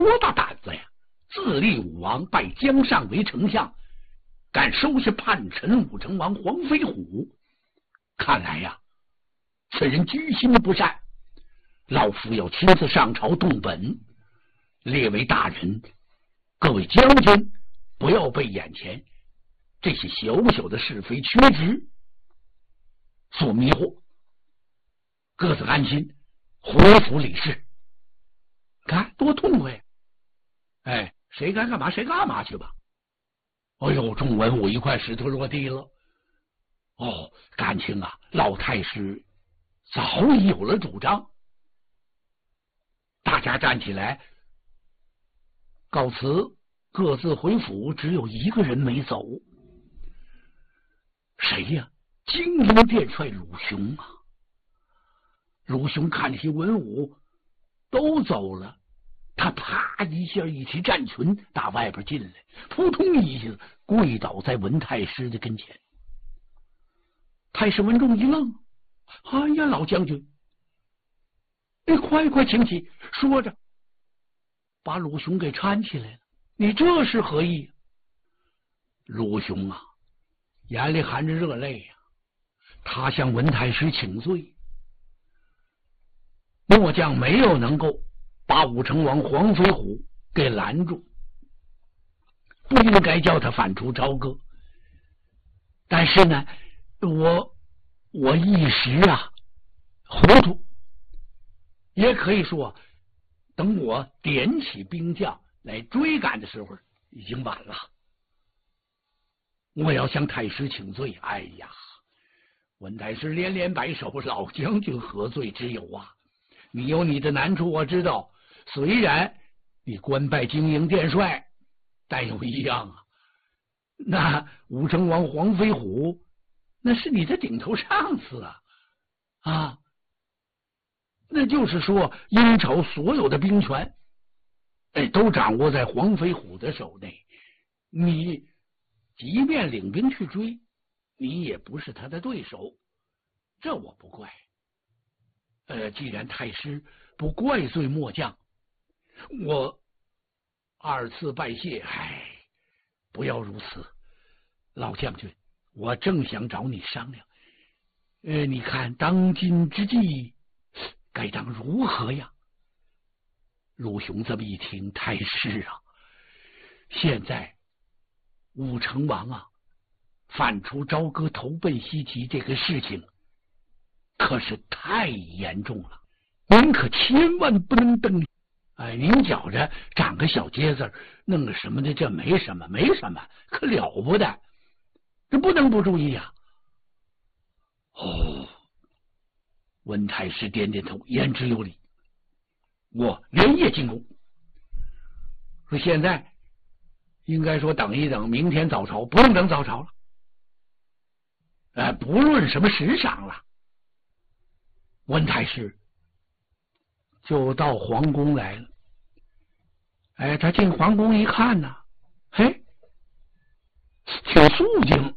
多大胆子呀！自立武王，拜姜尚为丞相，敢收下叛臣武成王黄飞虎。看来呀，此人居心不善，老夫要亲自上朝动本。列位大人，各位将军，不要被眼前这些小小的是非曲直所迷惑，各自安心，回府理事。看多痛快！哎，谁该干嘛谁干嘛去吧。哎呦，众文武一块石头落地了。哦，感情啊，老太师早已有了主张。大家站起来告辞，各自回府，只有一个人没走。谁呀？金陵殿帅鲁雄啊！鲁雄看些文武都走了，他啪一下一提战裙打外边进来，扑通一下跪倒在文太师的跟前。太师文仲一愣：“哎呀，老将军，你快请起！”说着把鲁雄给搀起来了。你这是何意？鲁雄啊，眼里含着热泪呀，他向文太师请罪。末将没有能够把武成王黄飞虎给拦住，不应该叫他反出朝歌。但是呢，我一时糊涂，也可以说等我点起兵将来追赶的时候已经晚了。我要向太师请罪。哎呀，文太师连连摆手：“老将军何罪之有啊？你有你的难处，我知道。虽然你官拜金营殿帅，但有一样啊，那武成王黄飞虎那是你的顶头上司啊！那就是说，英朝所有的兵权，都掌握在黄飞虎的手内。你即便领兵去追，你也不是他的对手，这我不怪。既然太师不怪罪末将，我二次拜谢。不要如此，老将军，我正想找你商量。你看当今之计，该当如何呀？鲁雄这么一听，太师啊，现在武成王反出朝歌投奔西岐这个事情可是太严重了，您可千万不能登。您觉着长个小疖子弄个什么的，这没什么，可了不得，这不能不注意啊。文太师点点头，言之有理。我连夜进宫，说现在应该说等一等，明天早朝，不用等早朝了。不论什么时赏了。文太师就到皇宫来了。他进皇宫一看呢，挺肃静。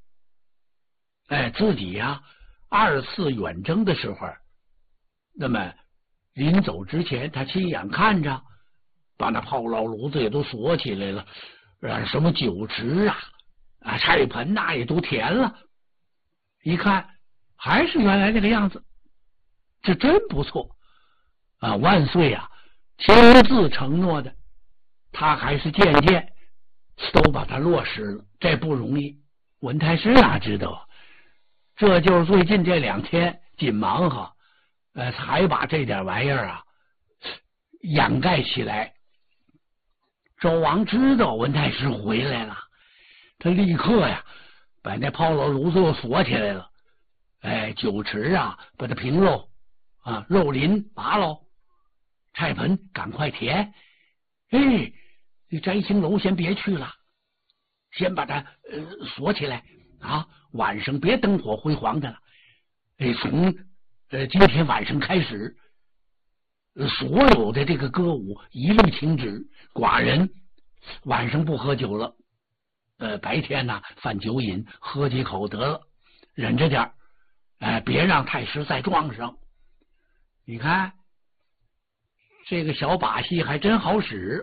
自己二次远征的时候，那么临走之前，他亲眼看着把那炮烙炉子也都锁起来了，什么酒池菜盆也都填了。一看还是原来那个样子，这真不错万岁亲自承诺的，他还是渐渐都把它落实了，这不容易。文太师知道，这就是最近这2天紧忙才把这点玩意儿掩盖起来。周王知道文太师回来了，他立刻把那炮烙炉子又锁起来了。酒池把它平喽，肉林拔喽，菜盆赶快填。这摘星楼先别去了，先把它锁起来晚上别灯火辉煌的了。从今天晚上开始，所有的这个歌舞一律停止，寡人晚上不喝酒了，白天犯酒瘾，喝几口得了，忍着点别让太师再撞上。你看这个小把戏还真好使。